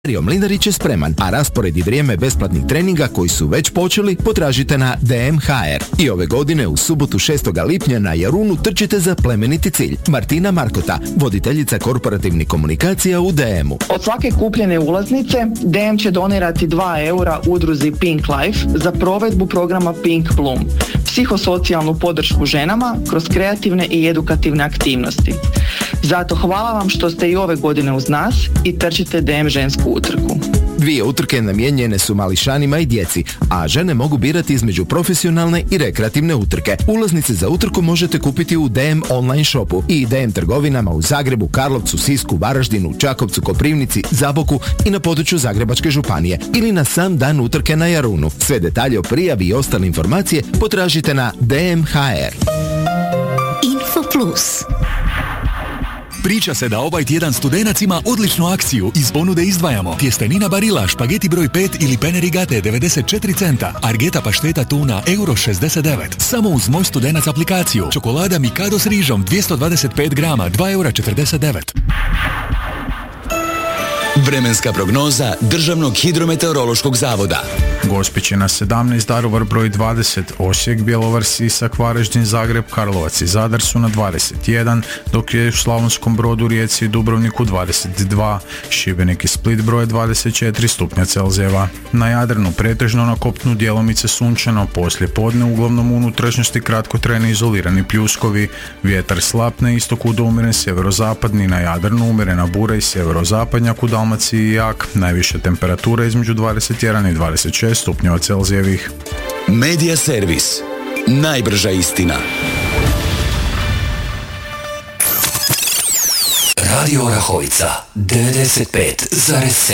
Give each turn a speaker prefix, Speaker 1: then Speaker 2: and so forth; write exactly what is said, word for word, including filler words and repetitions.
Speaker 1: Mario Mlinarić je spreman, a raspored i vrijeme besplatnih treninga koji su već počeli potražite na D M H R. I ove godine u subotu šestog lipnja na Jarunu trčite za plemeniti cilj. Martina Markota, voditeljica korporativnih komunikacija u D M-u.
Speaker 2: Od svake kupljene ulaznice D M će donirati dva eura udruzi Pink Life za provedbu programa Pink Bloom, psihosocijalnu podršku ženama kroz kreativne i edukativne aktivnosti. Zato hvala vam što ste i ove godine uz nas i trčite D M žensku utrku.
Speaker 1: Dvije utrke namijenjene su mališanima i djeci, a žene mogu birati između profesionalne i rekreativne utrke. Ulaznice za utrku možete kupiti u D M online shopu i D M trgovinama u Zagrebu, Karlovcu, Sisku, Varaždinu, Čakovcu, Koprivnici, Zaboku i na području Zagrebačke županije ili na sam dan utrke na Jarunu. Sve detalje o prijavi i ostale informacije potražite na D M H R.
Speaker 3: Info Plus.
Speaker 4: Priča se da ovaj tjedan Studenac ima odličnu akciju. Iz ponude izdvajamo tjestenina Barilla, špageti broj pet ili pene rigate devedeset četiri centa, argeta pašteta tuna euro šezdeset devet. Samo uz Moj Studenac aplikaciju. Čokolada Mikado s rižom dvjesto dvadeset pet grama dva eura četrdeset devet.
Speaker 5: Vremenska prognoza Državnog hidrometeorološkog zavoda.
Speaker 6: Gospić je na sedamnaest, Daruvar broj dvadeset, Osijek, Bjelovar, Sisak, Varaždin, Zagreb, Karlovac i Zadar su na dvadeset jedan, dok je u Slavonskom Brodu, Rijeci i Dubrovniku dvadeset dva, Šibenik i Split broj dvadeset četiri stupnja Celzijeva. Na Jadranu pretežno, na kopnu djelomice sunčano, poslije podne uglavnom u unutrašnjosti kratkotrajni izolirani pljuskovi, vjetar slab na istoku do umjeren sjeverozapadni, na Jadranu umjerena bura i sjeverozapadnjak, u Dalmaciji jak, najviše temperatura između dvadeset jedan i dvadeset šest stupnjeva Celzijevih.
Speaker 5: Medija servis. Najbrža istina. Radio Orahovica devedeset pet zarez sedam